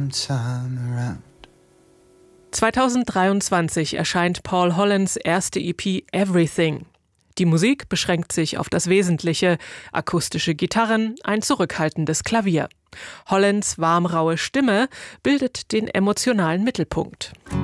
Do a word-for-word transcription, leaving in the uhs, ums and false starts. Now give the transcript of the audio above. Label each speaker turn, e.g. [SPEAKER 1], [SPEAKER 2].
[SPEAKER 1] sometime around.
[SPEAKER 2] zweitausenddreiundzwanzig erscheint Paul Hollands erste E P Everything. Die Musik beschränkt sich auf das Wesentliche: akustische Gitarren, ein zurückhaltendes Klavier. Hollands warmraue Stimme bildet den emotionalen Mittelpunkt.